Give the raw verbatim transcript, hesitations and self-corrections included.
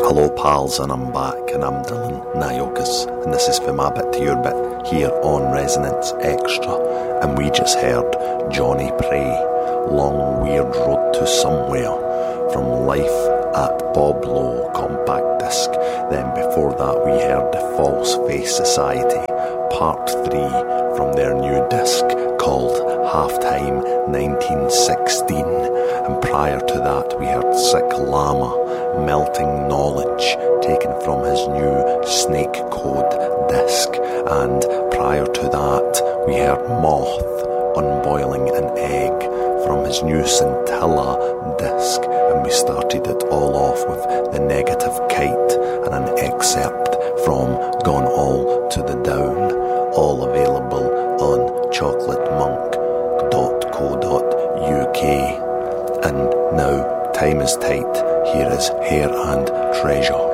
Hello pals, and I'm back, and I'm Dylan Nayokas, and this is For My Bit to Your Bit here on Resonance Extra. And we just heard Johnny Prey, Long Weird Road to Somewhere, from Life at Bob Lowe compact disc. Then before that we heard The False Face Society, part three from their new disc called Halftime nineteen sixteen. And prior to that we heard Sick Llama, Melting Knowledge, taken from his new Snake Code disc. And prior to that we heard Moth, Unboiling an Egg, from his new Scintilla disc. And we started it all off with The Negative Kite and an excerpt from Gone All to the Down, all available on chocolate monk dot co dot uk. And now time is tight. Here is Hair and Treasure.